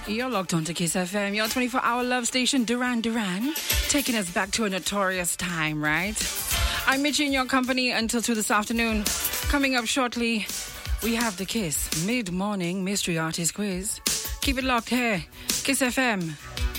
You're locked on to Kiss FM, your 24-hour love station, Duran Duran, taking us back to a notorious time, right? I'm Mitchie in your company until 2 this afternoon. Coming up shortly, we have the Kiss Mid-Morning Mystery Artist Quiz. Keep it locked here, Kiss FM.